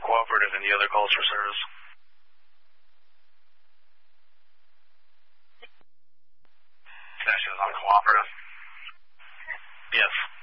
cooperative and the other calls for service. That she was on cooperative? Yes.